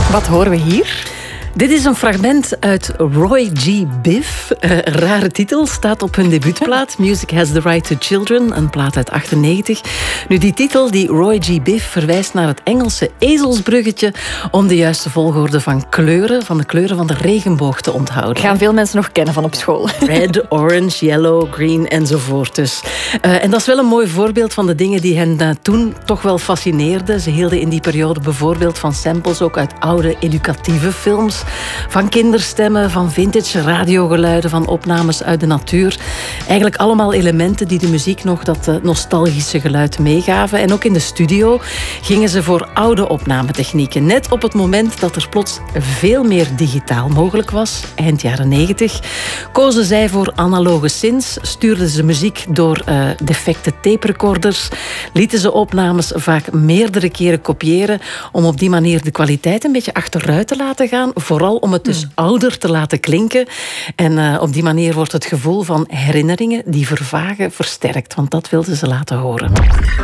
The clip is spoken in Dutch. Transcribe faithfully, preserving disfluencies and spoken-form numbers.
Wat horen we hier? Dit is een fragment uit Roy G. Biv. Uh, rare titel, staat op hun debuutplaat Music Has the Right to Children, een plaat uit achtennegentig. Nu, die titel, die Roy G. Biv, verwijst naar het Engelse ezelsbruggetje om de juiste volgorde van kleuren, van de kleuren van de regenboog te onthouden. Gaan veel mensen nog kennen van op school. Red, orange, yellow, green enzovoort dus. Uh, en dat is wel een mooi voorbeeld van de dingen die hen uh, toen toch wel fascineerden. Ze hielden in die periode bijvoorbeeld van samples ook uit oude educatieve films, van kinderstemmen, van vintage radiogeluiden, van opnames uit de natuur. Eigenlijk allemaal elementen die de muziek nog dat uh, nostalgische geluid meegaven. En ook in de studio gingen ze voor oude opnametechnieken. Net op het moment dat er plots veel meer digitaal mogelijk was, eind jaren negentig, kozen zij voor analoge synths, stuurden ze muziek door uh, defecte taperecorders, lieten ze opnames vaak meerdere keren kopiëren om op die manier de kwaliteit een beetje achteruit te laten gaan. Vooral om het dus ouder te laten klinken. En uh, op die manier wordt het gevoel van herinneringen die vervagen versterkt. Want dat wilden ze laten horen.